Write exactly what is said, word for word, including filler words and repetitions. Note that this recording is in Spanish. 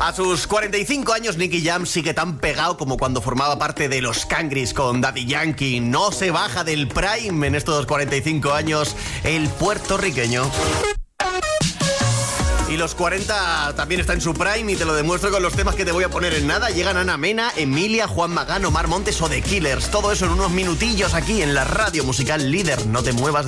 A sus cuarenta y cinco años, Nicky Jam sigue tan pegado como cuando formaba parte de los Cangris con Daddy Yankee. No se baja del prime en estos cuarenta y cinco años el puertorriqueño. Y los cuarenta también está en su prime y te lo demuestro con los temas que te voy a poner en nada. Llegan Ana Mena, Emilia, Juan Magán, Omar Montes o The Killers. Todo eso en unos minutillos aquí en la radio musical líder. No te muevas.